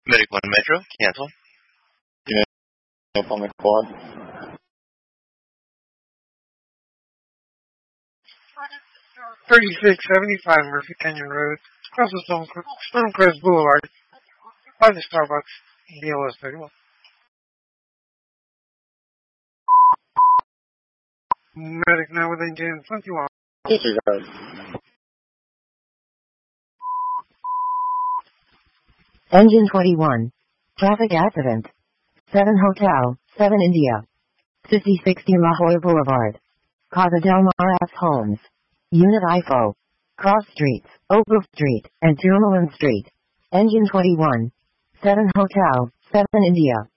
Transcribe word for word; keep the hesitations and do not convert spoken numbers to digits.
Medic one Metro, cancel. Yeah, up on the quad. thirty-six seventy-five Murphy Canyon Road, across the Stone, Stonecrest Boulevard, by the Starbucks, B L S thirty-one. Medic now with engine twenty-one. Disregard. Engine twenty-one. Traffic accident. seven Hotel, seven India. fifty sixty La Jolla Boulevard. Casa del Mar F. Homes. Unit I F O. Cross Streets, Oakville Street, and Tourmaline Street. Engine twenty-one. seven Hotel, seven India.